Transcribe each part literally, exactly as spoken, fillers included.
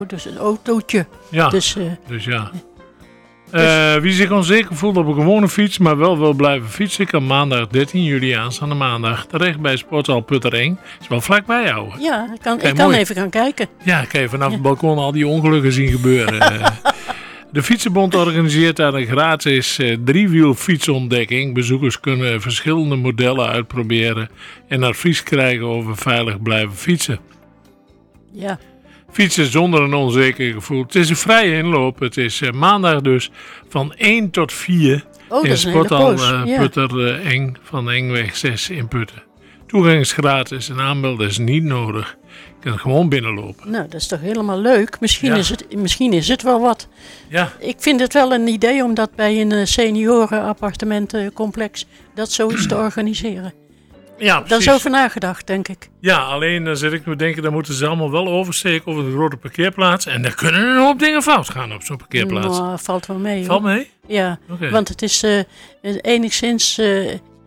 Dus een autootje. Ja, dus, uh, dus ja. Uh, wie zich onzeker voelt op een gewone fiets, maar wel wil blijven fietsen, kan maandag dertien juli aanstaande maandag terecht bij Sportzaal Puttereng. Is wel vlakbij jou. Ja, ik kan, ik kan even gaan kijken. Ja, kan je vanaf ja. het balkon al die ongelukken zien gebeuren. De Fietsenbond organiseert daar een gratis uh, driewiel fietsontdekking. Bezoekers kunnen verschillende modellen uitproberen en advies krijgen over veilig blijven fietsen. Ja. Fietsen zonder een onzeker gevoel. Het is een vrije inloop. Het is uh, maandag dus van één tot vier oh, in Sporthal uh, ja. Puttereng uh, van Engweg zes in Putten. Toegang is gratis en aanmelden is niet nodig. Je kan gewoon binnenlopen. Nou, dat is toch helemaal leuk. Misschien, ja. is, het, misschien is het wel wat. Ja. Ik vind het wel een idee om dat bij een seniorenappartementencomplex dat zoiets te organiseren. Ja, precies. Daar is over nagedacht, denk ik. Ja, alleen dan zit ik me denken, dan moeten ze allemaal wel oversteken over de grote parkeerplaats. En daar kunnen een hoop dingen fout gaan op zo'n parkeerplaats. Nou, valt wel mee. Valt hoor. mee? Ja, okay. want het is uh, enigszins... Uh,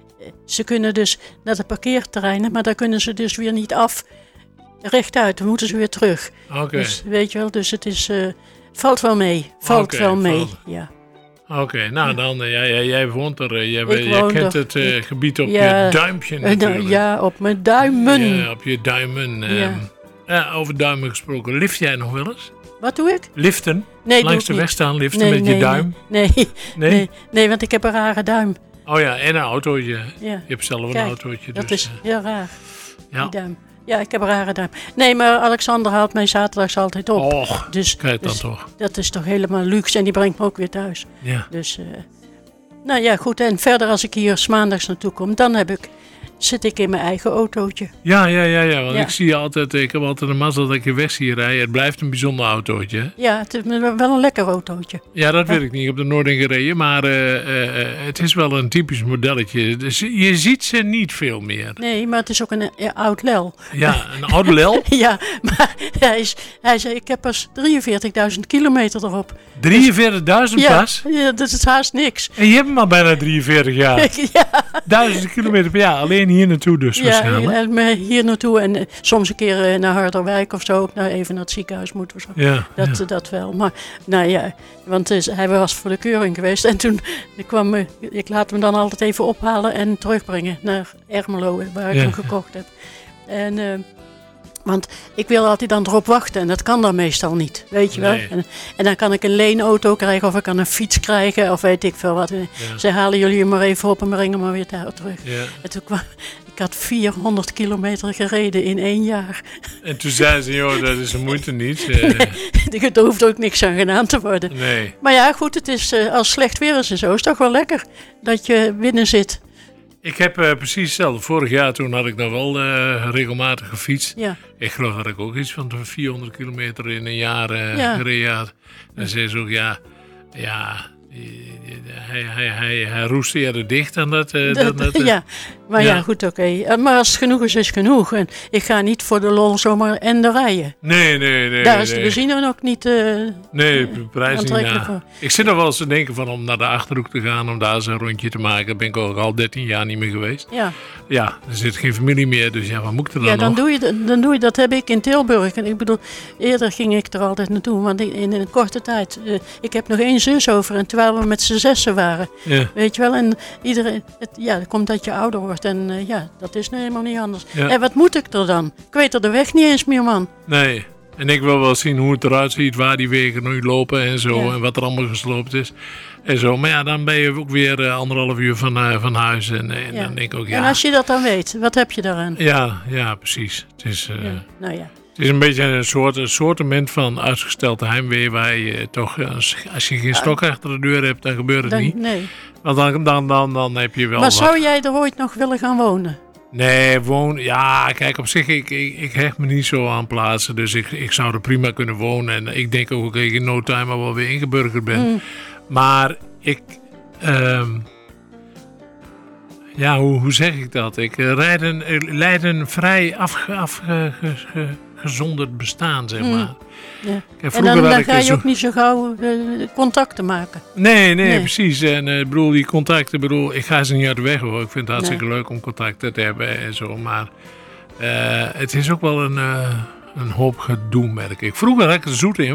ze kunnen dus naar de parkeerterreinen, maar daar kunnen ze dus weer niet af. Rechtuit, dan moeten ze weer terug. Oké. Okay. Dus weet je wel, dus het is... Uh, valt wel mee. Valt okay, wel mee, valt. ja. Oké, okay, nou ja. dan, uh, jij, jij woont er, uh, jij, jij woon kent er, het uh, ik, gebied op ja, je duimpje natuurlijk. Uh, ja, op mijn duimen. Ja, op je duimen. Um, ja. Ja, over duimen gesproken, lift jij nog wel eens? Wat doe ik? Liften? Nee, langs de niet. weg staan liften nee, met nee, je duim? Nee. Nee. Nee? nee, nee, want ik heb een rare duim. Oh ja, en een autootje. Ja. Je hebt zelf Kijk, een autootje. Dat dus, is heel raar, ja. die duim. Ja, ik heb een rare duim. Nee, maar Alexander haalt mij zaterdags altijd op. Och, dus, kijk dan dus toch. Dat is toch helemaal luxe en die brengt me ook weer thuis. Ja. Dus, uh, nou ja, goed. En verder als ik hier 's maandags naartoe kom, dan heb ik, zit ik in mijn eigen autootje. Ja, ja, ja, ja. Want ja. ik zie je altijd, ik heb altijd een mazzel dat ik je weg zie rijden. Het blijft een bijzonder autootje. Hè? Ja, het is wel een lekker autootje. Ja, dat weet ik niet. Ik heb er nooit in gereden. Maar uh, uh, het is wel een typisch modelletje. Dus je ziet ze niet veel meer. Nee, maar het is ook een ja, oud lel. Ja, een oude lel? Ja, maar hij, is, hij zei, ik heb pas drieënveertigduizend kilometer erop. drieënveertigduizend ja, pas? Ja, dat is haast niks. En je hebt hem al bijna drieënveertig jaar. ja. Duizenden kilometer per jaar. Alleen hier naartoe dus ja, waarschijnlijk. Ja, hier naartoe en uh, soms een keer uh, naar Harderwijk of zo. Nou, even naar het ziekenhuis moeten we zo. Ja, dat, ja. dat wel. Maar, nou ja, want uh, hij was voor de keuring geweest. En toen kwam, uh, ik laat hem dan altijd even ophalen en terugbrengen naar Ermelo, waar ik ja. hem gekocht heb. En... Uh, Want ik wil altijd dan erop wachten en dat kan dan meestal niet, weet je wel. Nee. En, en dan kan ik een leenauto krijgen of ik kan een fiets krijgen of weet ik veel wat. Ja. Ze halen jullie hem maar even op en brengen hem maar weer terug. Ja. En toen kwam, ik had vierhonderd kilometer gereden in één jaar. En toen zei ze, joh, dat is de moeite niet. Uh, nee, er hoeft ook niks aan gedaan te worden. Nee. Maar ja, goed, het is, uh, als slecht weer is en zo, is het toch wel lekker dat je binnen zit. Ik heb uh, precies hetzelfde. Vorig jaar toen had ik nog wel uh, regelmatig gefietst. Ja. Ik geloof dat ik ook iets van vierhonderd kilometer in een jaar uh, ja. gereden had. En zei ze ook, ja, ja hij, hij, hij, hij roest eerder dicht dan dat. Uh, dat, dan dat uh, ja, maar ja, ja goed, oké. Okay. Maar als het genoeg is, is genoeg. En ik ga niet voor de lol zomaar en de rijden. Nee, nee, nee. Daar is nee. de benzine ook niet uh, Nee, de prijs niet na. Voor. Ik zit er wel eens te denken van om naar de Achterhoek te gaan, om daar eens een rondje te maken. Daar ben ik ook al dertien jaar niet meer geweest. Ja. Ja, er zit geen familie meer, dus ja, wat moet ik er dan ja, dan nog? Doe je, dan doe je, dat heb ik in Tilburg. En ik bedoel, eerder ging ik er altijd naartoe, want in, in een korte tijd. Uh, ik heb nog één zus over en terwijl we met z'n zessen waren. Ja. Weet je wel, en iedereen, het, ja, het komt dat je ouder wordt en uh, ja, dat is nu helemaal niet anders. Ja. En wat moet ik er dan? Ik weet er de weg niet eens meer, man. Nee, en ik wil wel zien hoe het eruit ziet, waar die wegen nu lopen en zo, ja. en wat er allemaal gesloopt is. En zo, maar ja, dan ben je ook weer uh, anderhalf uur van, uh, van huis en, en ja. dan denk ik ook, ja. En als je dat dan weet, wat heb je daaraan? Ja, ja, precies. Het is, uh, ja. Nou ja. Het is een beetje een soort een soortement van uitgesteld heimwee waar je toch, als, als je geen stok achter de deur hebt, dan gebeurt het dan, niet. Nee. Want dan, dan, dan, dan heb je wel Maar wat. zou jij er ooit nog willen gaan wonen? Nee, woon, ja, kijk, op zich, ik, ik, ik hecht me niet zo aan plaatsen, dus ik, ik zou er prima kunnen wonen. En ik denk ook dat ik in no time al wel weer ingeburgerd ben. Mm. Maar ik, um, ja, hoe, hoe zeg ik dat? Ik uh, rijd een, leid een vrij afgezonderd afge, bestaan, zeg maar. Mm. Ja. Kijk, en dan, dan ga je zo... ook niet zo gauw uh, contacten maken. Nee, nee, nee. precies. En ik uh, bedoel, die contacten, bedoel, ik ga ze niet uit de weg hoor. Ik vind het hartstikke nee. leuk om contacten te hebben en zo. Maar uh, het is ook wel een, uh, een hoop gedoe, merk ik. Vroeger had ik een zoete